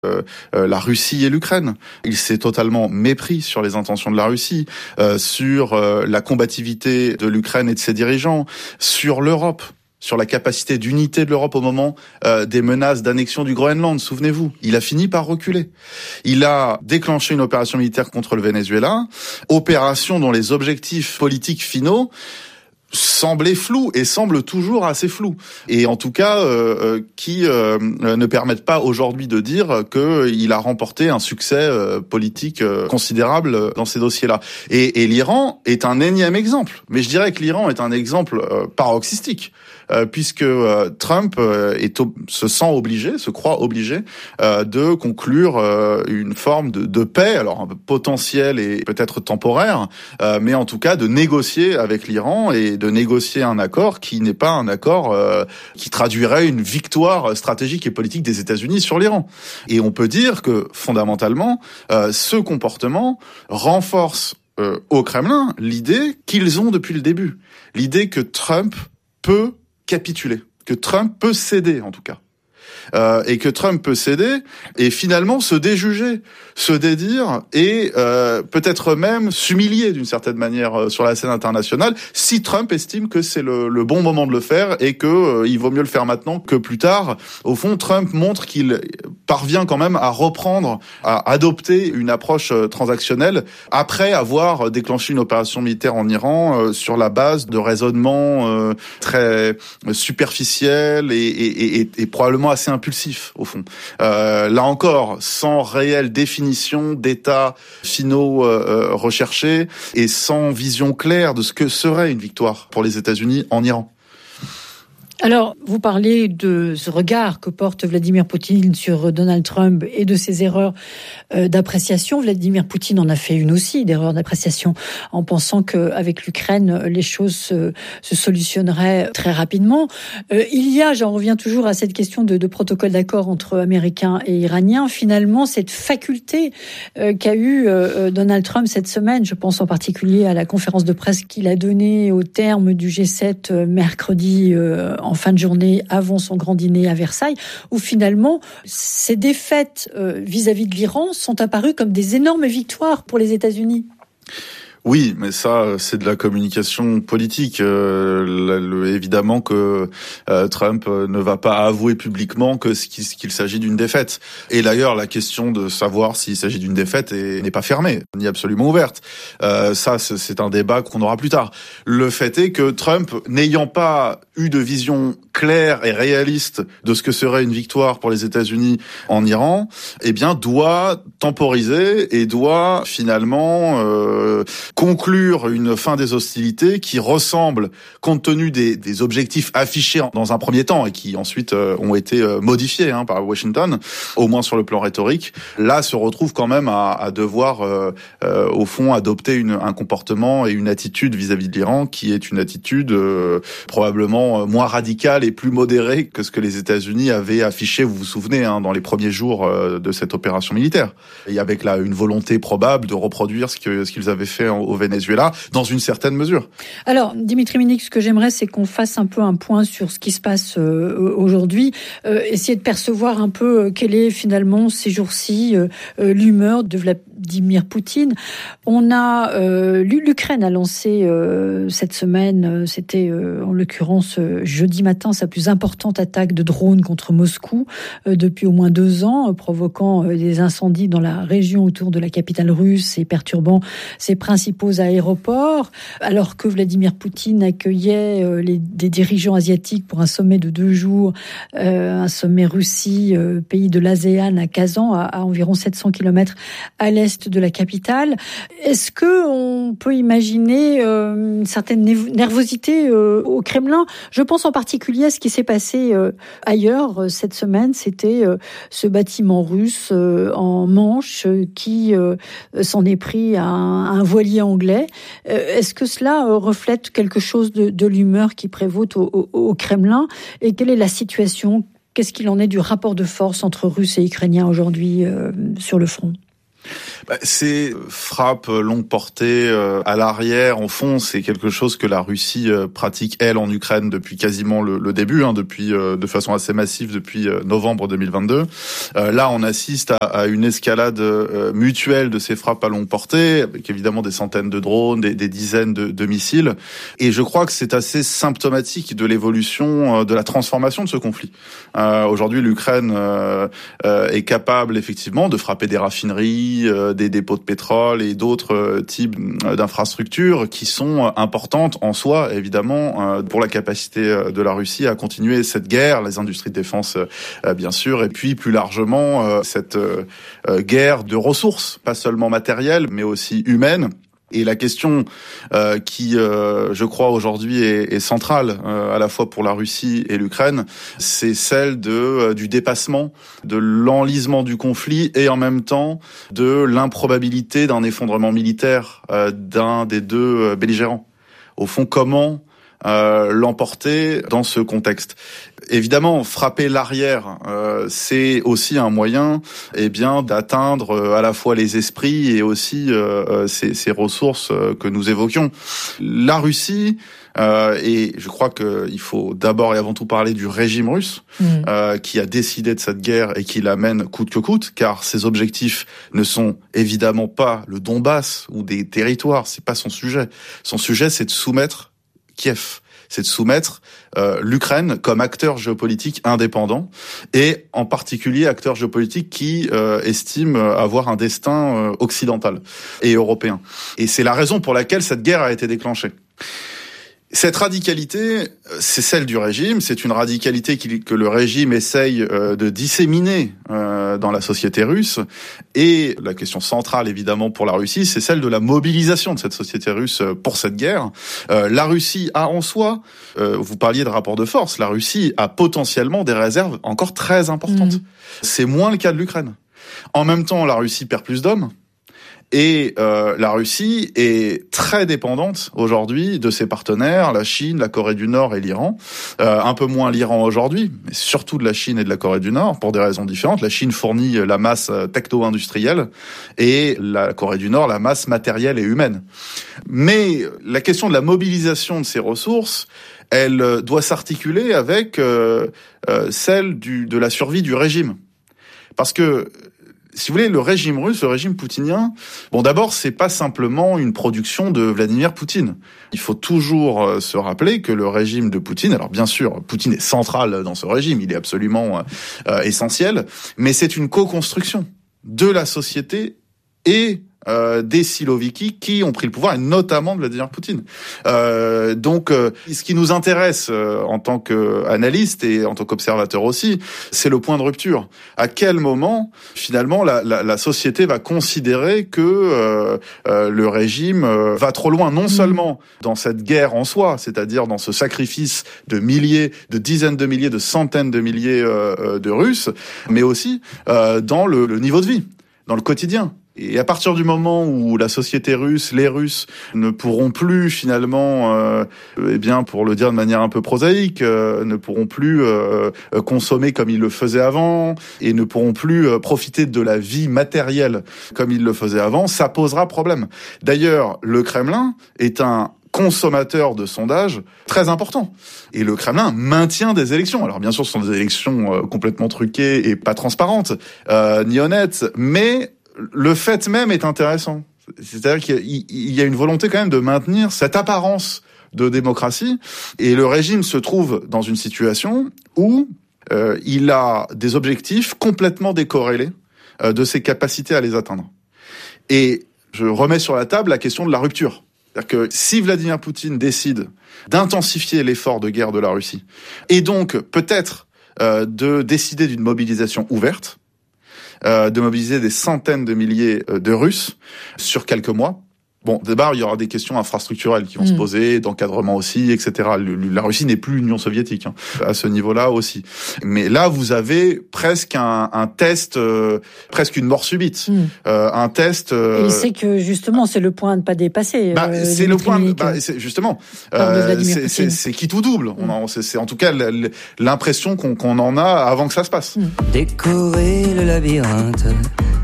la Russie et l'Ukraine. Il s'est totalement mépris sur les intentions de la Russie, sur la combativité de l'Ukraine et de ses dirigeants, sur l'Europe, sur la capacité d'unité de l'Europe au moment des menaces d'annexion du Groenland, souvenez-vous. Il a fini par reculer. Il a déclenché une opération militaire contre le Venezuela, opération dont les objectifs politiques finaux semblait flou et semble toujours assez flou, et en tout cas qui ne permettent pas aujourd'hui de dire qu'il a remporté un succès politique considérable dans ces dossiers-là. Et l'Iran est un énième exemple, mais je dirais que l'Iran est un exemple paroxystique, puisque Trump se croit obligé de conclure une forme de paix, alors potentielle et peut-être temporaire, mais en tout cas de négocier avec l'Iran et de négocier un accord qui n'est pas un accord qui traduirait une victoire stratégique et politique des États-Unis sur l'Iran. Et on peut dire que fondamentalement, ce comportement renforce au Kremlin l'idée qu'ils ont depuis le début, l'idée que Trump peut capituler, que Trump peut céder en tout cas. Et que Trump peut céder et finalement se déjuger, se dédire et peut-être même s'humilier d'une certaine manière sur la scène internationale si Trump estime que c'est le bon moment de le faire et que il vaut mieux le faire maintenant que plus tard. Au fond, Trump montre qu'il parvient quand même à reprendre, à adopter une approche transactionnelle après avoir déclenché une opération militaire en Iran sur la base de raisonnements très superficiels et probablement assez impulsif au fond. Là encore, sans réelle définition d'états finaux recherchés et sans vision claire de ce que serait une victoire pour les États-Unis en Iran. Alors, vous parlez de ce regard que porte Vladimir Poutine sur Donald Trump et de ses erreurs d'appréciation. Vladimir Poutine en a fait une aussi, d'erreur d'appréciation, en pensant qu'avec l'Ukraine, les choses se solutionneraient très rapidement. Il y a, j'en reviens toujours à cette question de protocole d'accord entre Américains et Iraniens, finalement, cette faculté qu'a eu Donald Trump cette semaine, je pense en particulier à la conférence de presse qu'il a donnée au terme du G7 mercredi en fin de journée avant son grand dîner à Versailles, où finalement ces défaites vis-à-vis de l'Iran sont apparues comme des énormes victoires pour les États-Unis. Oui, mais ça, c'est de la communication politique. Évidemment que Trump ne va pas avouer publiquement qu'il s'agit d'une défaite. Et d'ailleurs, la question de savoir s'il s'agit d'une défaite n'est pas fermée, ni absolument ouverte. Ça, c'est un débat qu'on aura plus tard. Le fait est que Trump, n'ayant pas eu de vision claire et réaliste de ce que serait une victoire pour les États-Unis en Iran, eh bien, doit temporiser et doit finalement conclure une fin des hostilités qui ressemble, compte tenu des objectifs affichés dans un premier temps et qui ensuite ont été modifiés par Washington, au moins sur le plan rhétorique, là se retrouve quand même à devoir au fond adopter un comportement et une attitude vis-à-vis de l'Iran qui est une attitude probablement moins radicale et plus modérée que ce que les États-Unis avaient affiché, vous vous souvenez, dans les premiers jours de cette opération militaire. Et avec une volonté probable de reproduire ce qu'ils avaient fait au Venezuela, dans une certaine mesure. Alors, Dimitri Minik, ce que j'aimerais, c'est qu'on fasse un peu un point sur ce qui se passe aujourd'hui, essayer de percevoir un peu quelle est finalement ces jours-ci l'humeur de Vladimir Poutine. L'Ukraine a lancé cette semaine, c'était en l'occurrence jeudi matin, sa plus importante attaque de drones contre Moscou depuis au moins 2 ans, provoquant des incendies dans la région autour de la capitale russe et perturbant ses principaux aéroports, alors que Vladimir Poutine accueillait des dirigeants asiatiques pour un sommet de 2 jours, un sommet Russie, pays de l'ASEAN à Kazan, à environ 700 km à l'est de la capitale. Est-ce que on peut imaginer une certaine nervosité au Kremlin? Je pense en particulier à ce qui s'est passé ailleurs cette semaine. C'était ce bâtiment russe en Manche qui s'en est pris à un voilier anglais. Est-ce que cela reflète quelque chose de l'humeur qui prévaut au Kremlin? Et quelle est la situation? Qu'est-ce qu'il en est du rapport de force entre Russes et Ukrainiens aujourd'hui sur le front? Ces frappes longue portée à l'arrière, au fond, c'est quelque chose que la Russie pratique, elle, en Ukraine depuis quasiment le début, depuis de façon assez massive depuis novembre 2022. Là, on assiste à une escalade mutuelle de ces frappes à longue portée, avec évidemment des centaines de drones, des dizaines de missiles. Et je crois que c'est assez symptomatique de l'évolution, de la transformation de ce conflit. Aujourd'hui, l'Ukraine est capable effectivement de frapper des raffineries, des dépôts de pétrole et d'autres types d'infrastructures qui sont importantes en soi, évidemment, pour la capacité de la Russie à continuer cette guerre, les industries de défense, bien sûr, et puis plus largement cette guerre de ressources, pas seulement matérielles, mais aussi humaines. Et la question qui, je crois, aujourd'hui est centrale, à la fois pour la Russie et l'Ukraine, c'est celle du dépassement, de l'enlisement du conflit et en même temps de l'improbabilité d'un effondrement militaire d'un des deux belligérants. Au fond, comment l'emporter dans ce contexte? Évidemment, frapper l'arrière, c'est aussi un moyen, d'atteindre à la fois les esprits et aussi ces ressources que nous évoquions. La Russie, et je crois qu'il faut d'abord et avant tout parler du régime russe, qui a décidé de cette guerre et qui la mène coûte que coûte, car ses objectifs ne sont évidemment pas le Donbass ou des territoires, c'est pas son sujet. Son sujet, c'est de soumettre Kiev. C'est de soumettre l'Ukraine comme acteur géopolitique indépendant et en particulier acteur géopolitique qui estime avoir un destin occidental et européen. Et c'est la raison pour laquelle cette guerre a été déclenchée. Cette radicalité, c'est celle du régime, c'est une radicalité que le régime essaye de disséminer dans la société russe, et la question centrale évidemment pour la Russie, c'est celle de la mobilisation de cette société russe pour cette guerre. La Russie a en soi, vous parliez de rapport de force, la Russie a potentiellement des réserves encore très importantes. C'est moins le cas de l'Ukraine. En même temps, la Russie perd plus d'hommes. Et la Russie est très dépendante aujourd'hui de ses partenaires, la Chine, la Corée du Nord et l'Iran. Un peu moins l'Iran aujourd'hui, mais surtout de la Chine et de la Corée du Nord, pour des raisons différentes. La Chine fournit la masse techno-industrielle et la Corée du Nord la masse matérielle et humaine. Mais la question de la mobilisation de ces ressources, elle doit s'articuler avec celle de la survie du régime. Parce que si vous voulez, le régime russe, le régime poutinien, d'abord, c'est pas simplement une production de Vladimir Poutine. Il faut toujours se rappeler que le régime de Poutine, alors bien sûr, Poutine est central dans ce régime, il est absolument essentiel, mais c'est une co-construction de la société et des Siloviki qui ont pris le pouvoir, et notamment de Vladimir Poutine. Donc, ce qui nous intéresse en tant qu'analyste et en tant qu'observateur aussi, c'est le point de rupture. À quel moment, finalement, la société va considérer que le régime va trop loin, non seulement dans cette guerre en soi, c'est-à-dire dans ce sacrifice de milliers, de dizaines de milliers, de centaines de milliers de Russes, mais aussi dans le niveau de vie, dans le quotidien. Et à partir du moment où la société russe, les Russes ne pourront plus finalement, pour le dire de manière un peu prosaïque, ne pourront plus consommer comme ils le faisaient avant et ne pourront plus profiter de la vie matérielle comme ils le faisaient avant, ça posera problème. D'ailleurs, le Kremlin est un consommateur de sondages très important. Et le Kremlin maintient des élections. Alors bien sûr, ce sont des élections complètement truquées et pas transparentes, ni honnêtes, mais le fait même est intéressant. C'est-à-dire qu'il y a une volonté quand même de maintenir cette apparence de démocratie, et le régime se trouve dans une situation où il a des objectifs complètement décorrélés de ses capacités à les atteindre. Et je remets sur la table la question de la rupture. C'est-à-dire que si Vladimir Poutine décide d'intensifier l'effort de guerre de la Russie, et donc peut-être de décider d'une mobilisation ouverte, de mobiliser des centaines de milliers de Russes sur quelques mois. D'abord, il y aura des questions infrastructurelles qui vont se poser, d'encadrement aussi, etc. La Russie n'est plus l'Union soviétique, à ce niveau-là aussi. Mais là, vous avez presque un test, presque une mort subite. Un test... Et c'est que, justement, c'est le point à ne pas dépasser. C'est le point... justement, c'est qui tout double. C'est en tout cas l'impression qu'on en a avant que ça se passe. Décorer le labyrinthe